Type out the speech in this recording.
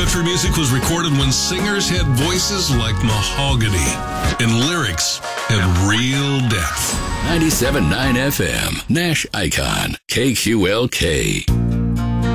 country music was recorded when singers had voices like mahogany and lyrics had real depth. 97.9 FM, Nash Icon, KQLK.